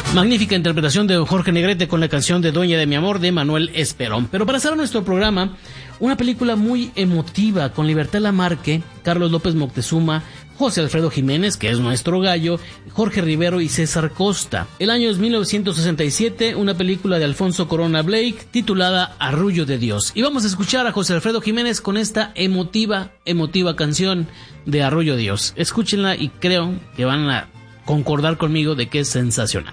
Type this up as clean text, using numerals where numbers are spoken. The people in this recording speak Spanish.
Magnífica interpretación de Jorge Negrete con la canción de Dueña de mi amor de Manuel Esperón. Pero para cerrar nuestro programa, una película muy emotiva con Libertad Lamarque, Carlos López Moctezuma, José Alfredo Jiménez, que es nuestro gallo, Jorge Rivero y César Costa. El año es 1967, una película de Alfonso Corona Blake titulada Arrullo de Dios. Y vamos a escuchar a José Alfredo Jiménez con esta emotiva canción de Arrullo de Dios. Escúchenla y creo que van a concordar conmigo de que es sensacional.